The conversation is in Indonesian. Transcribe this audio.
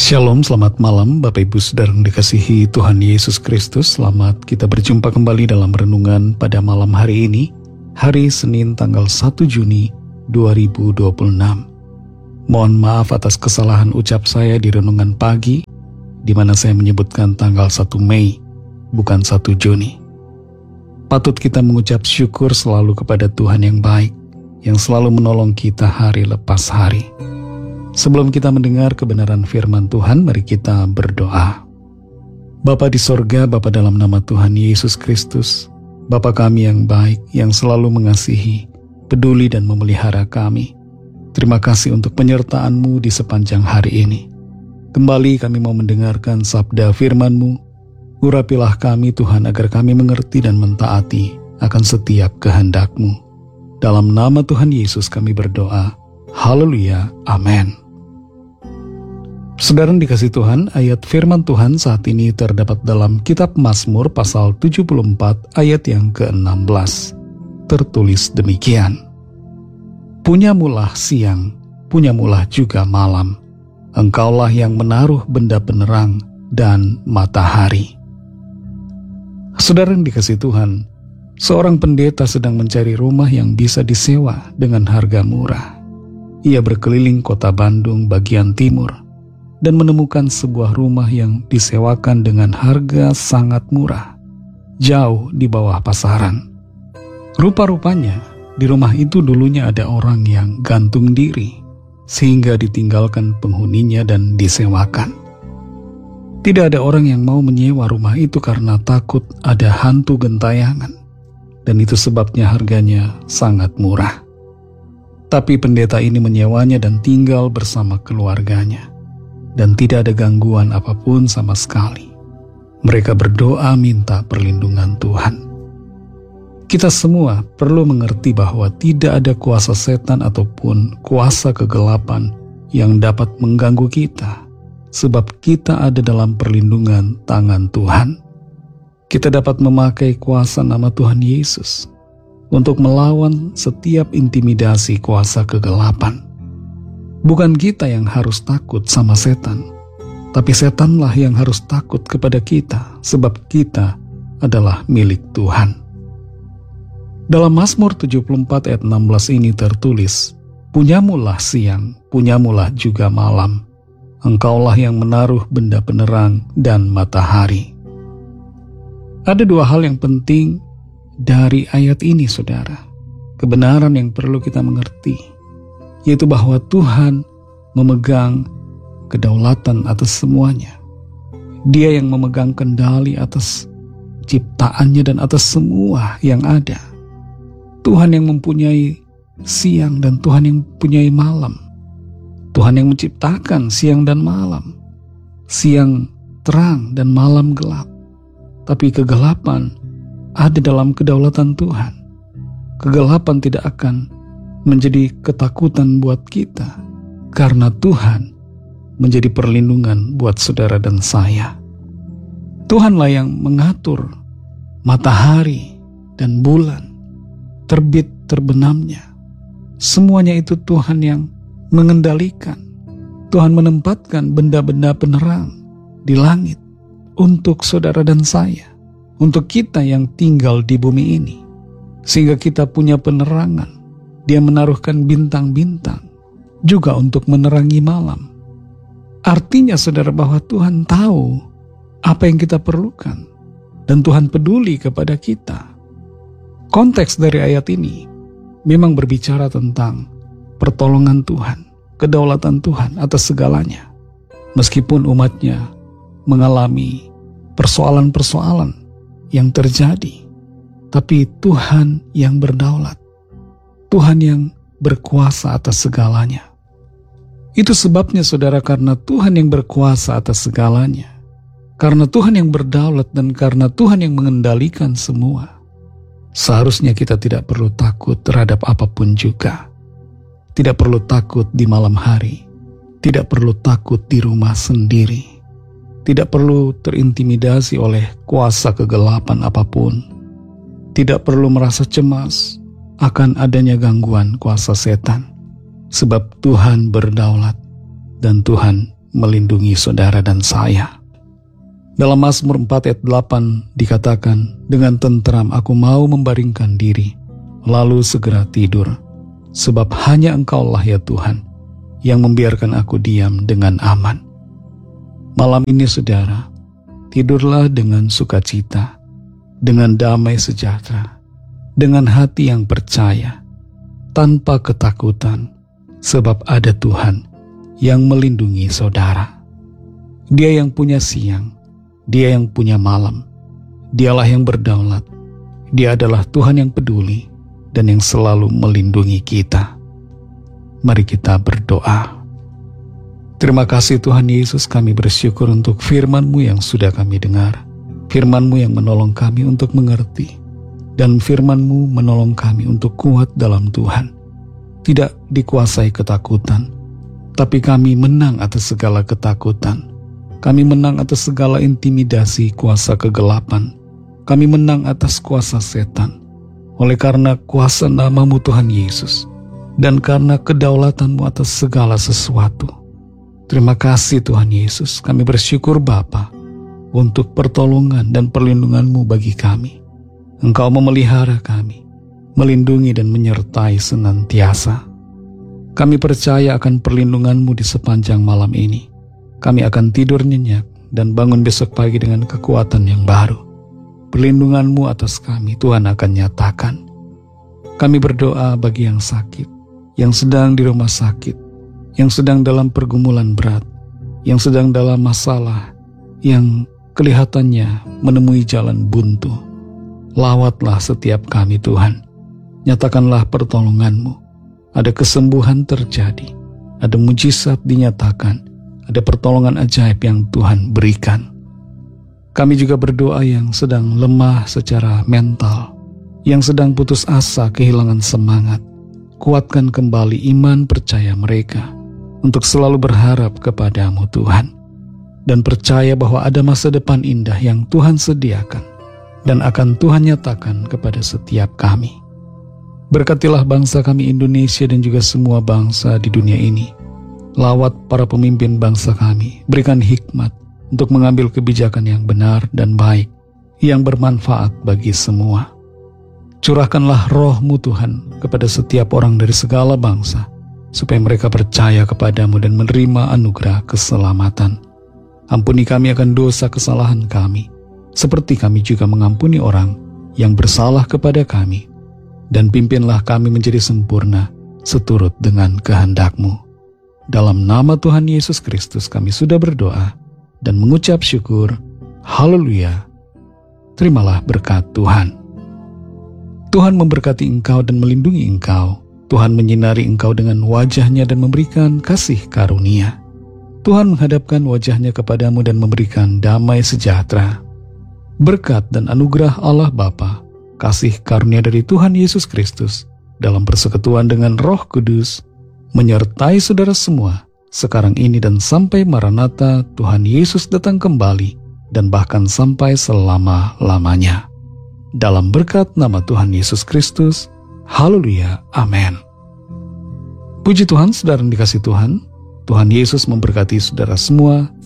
Shalom, selamat malam Bapak Ibu Saudara yang dikasihi Tuhan Yesus Kristus. Selamat kita berjumpa kembali dalam renungan pada malam hari ini, hari Senin tanggal 1 Juni 2026. Mohon maaf atas kesalahan ucap saya di renungan pagi, di mana saya menyebutkan tanggal 1 Mei, bukan 1 Juni. Patut kita mengucap syukur selalu kepada Tuhan yang baik, yang selalu menolong kita hari lepas hari. Sebelum kita mendengar kebenaran firman Tuhan, mari kita berdoa. Bapa di sorga, Bapa dalam nama Tuhan Yesus Kristus, Bapa kami yang baik, yang selalu mengasihi, peduli dan memelihara kami. Terima kasih untuk penyertaan-Mu di sepanjang hari ini. Kembali kami mau mendengarkan sabda firman-Mu. Urapilah kami Tuhan agar kami mengerti dan mentaati akan setiap kehendak-Mu. Dalam nama Tuhan Yesus kami berdoa. Haleluya, amin. Saudara dikasih Tuhan, ayat firman Tuhan saat ini terdapat dalam kitab Mazmur pasal 74 ayat yang ke-16. Tertulis demikian. Punyamulah siang, punyamulah juga malam. Engkaulah yang menaruh benda penerang dan matahari. Saudara yang dikasih Tuhan, seorang pendeta sedang mencari rumah yang bisa disewa dengan harga murah. Ia berkeliling kota Bandung bagian timur dan menemukan sebuah rumah yang disewakan dengan harga sangat murah, jauh di bawah pasaran. Rupa-rupanya, di rumah itu dulunya ada orang yang gantung diri, sehingga ditinggalkan penghuninya dan disewakan. Tidak ada orang yang mau menyewa rumah itu karena takut ada hantu gentayangan, dan itu sebabnya harganya sangat murah. Tapi pendeta ini menyewanya dan tinggal bersama keluarganya. Dan tidak ada gangguan apapun sama sekali. Mereka berdoa minta perlindungan Tuhan. Kita semua perlu mengerti bahwa tidak ada kuasa setan ataupun kuasa kegelapan yang dapat mengganggu kita, sebab kita ada dalam perlindungan tangan Tuhan. Kita dapat memakai kuasa nama Tuhan Yesus untuk melawan setiap intimidasi kuasa kegelapan. Bukan kita yang harus takut sama setan, tapi setanlah yang harus takut kepada kita, sebab kita adalah milik Tuhan. Dalam Mazmur 74 ayat 16 ini tertulis, punyamulah siang, punyamulah juga malam. Engkaulah yang menaruh benda penerang dan matahari. Ada dua hal yang penting dari ayat ini, saudara. Kebenaran yang perlu kita mengerti, yaitu bahwa Tuhan memegang kedaulatan atas semuanya. Dia yang memegang kendali atas ciptaannya dan atas semua yang ada. Tuhan yang mempunyai siang dan Tuhan yang mempunyai malam. Tuhan yang menciptakan siang dan malam. Siang terang dan malam gelap. Tapi kegelapan ada dalam kedaulatan Tuhan. Kegelapan tidak akan menjadi ketakutan buat kita, karena Tuhan menjadi perlindungan buat saudara dan saya. Tuhanlah yang mengatur matahari dan bulan, terbit terbenamnya. Semuanya itu Tuhan yang mengendalikan. Tuhan menempatkan benda-benda penerang di langit untuk saudara dan saya, untuk kita yang tinggal di bumi ini, sehingga kita punya penerangan. Dia menaruhkan bintang-bintang juga untuk menerangi malam. Artinya saudara bahwa Tuhan tahu apa yang kita perlukan dan Tuhan peduli kepada kita. Konteks dari ayat ini memang berbicara tentang pertolongan Tuhan, kedaulatan Tuhan atas segalanya. Meskipun umatnya mengalami persoalan-persoalan yang terjadi, tapi Tuhan yang berdaulat. Tuhan yang berkuasa atas segalanya. Itu sebabnya saudara, karena Tuhan yang berkuasa atas segalanya, karena Tuhan yang berdaulat dan karena Tuhan yang mengendalikan semua, seharusnya kita tidak perlu takut terhadap apapun juga. Tidak perlu takut di malam hari, tidak perlu takut di rumah sendiri, tidak perlu terintimidasi oleh kuasa kegelapan apapun, tidak perlu merasa cemas akan adanya gangguan kuasa setan, sebab Tuhan berdaulat dan Tuhan melindungi saudara dan saya. Dalam Mazmur 4 ayat 8 dikatakan, dengan tenteram aku mau membaringkan diri, lalu segera tidur, sebab hanya Engkaulah ya Tuhan, yang membiarkan aku diam dengan aman. Malam ini saudara, tidurlah dengan sukacita, dengan damai sejahtera, dengan hati yang percaya, tanpa ketakutan, sebab ada Tuhan yang melindungi saudara. Dia yang punya siang, Dia yang punya malam, Dialah yang berdaulat. Dia adalah Tuhan yang peduli dan yang selalu melindungi kita. Mari kita berdoa. Terima kasih Tuhan Yesus, kami bersyukur untuk firman-Mu yang sudah kami dengar. Firman-Mu yang menolong kami untuk mengerti, dan firman-Mu menolong kami untuk kuat dalam Tuhan. Tidak dikuasai ketakutan, tapi kami menang atas segala ketakutan. Kami menang atas segala intimidasi kuasa kegelapan. Kami menang atas kuasa setan. Oleh karena kuasa nama-Mu Tuhan Yesus, dan karena kedaulatan-Mu atas segala sesuatu. Terima kasih Tuhan Yesus, kami bersyukur Bapa untuk pertolongan dan perlindungan-Mu bagi kami. Engkau memelihara kami, melindungi dan menyertai senantiasa. Kami percaya akan perlindungan-Mu di sepanjang malam ini. Kami akan tidur nyenyak dan bangun besok pagi dengan kekuatan yang baru. Perlindungan-Mu atas kami Tuhan akan nyatakan. Kami berdoa bagi yang sakit, yang sedang di rumah sakit, yang sedang dalam pergumulan berat, yang sedang dalam masalah, yang kelihatannya menemui jalan buntu. Lawatlah setiap kami Tuhan. Nyatakanlah pertolongan-Mu. Ada kesembuhan terjadi, ada mujizat dinyatakan, ada pertolongan ajaib yang Tuhan berikan. Kami juga berdoa yang sedang lemah secara mental, yang sedang putus asa, kehilangan semangat. Kuatkan kembali iman percaya mereka untuk selalu berharap kepada-Mu Tuhan, dan percaya bahwa ada masa depan indah yang Tuhan sediakan dan akan Tuhan nyatakan kepada setiap kami. Berkatilah bangsa kami Indonesia dan juga semua bangsa di dunia ini. Lawat para pemimpin bangsa kami, berikan hikmat untuk mengambil kebijakan yang benar dan baik, yang bermanfaat bagi semua. Curahkanlah roh-Mu Tuhan kepada setiap orang dari segala bangsa, supaya mereka percaya kepada-Mu dan menerima anugerah keselamatan. Ampuni kami akan dosa kesalahan kami, seperti kami juga mengampuni orang yang bersalah kepada kami, dan pimpinlah kami menjadi sempurna seturut dengan kehendak-Mu. Dalam nama Tuhan Yesus Kristus kami sudah berdoa dan mengucap syukur. Haleluya. Terimalah berkat Tuhan. Tuhan memberkati engkau dan melindungi engkau. Tuhan menyinari engkau dengan wajah-Nya dan memberikan kasih karunia. Tuhan menghadapkan wajah-Nya kepadamu dan memberikan damai sejahtera. Berkat dan anugerah Allah Bapa, kasih karunia dari Tuhan Yesus Kristus, dalam persekutuan dengan Roh Kudus, menyertai saudara semua, sekarang ini dan sampai Maranatha Tuhan Yesus datang kembali, dan bahkan sampai selama-lamanya. Dalam berkat nama Tuhan Yesus Kristus, haleluya, amin. Puji Tuhan, saudara yang dikasihi Tuhan, Tuhan Yesus memberkati saudara semua.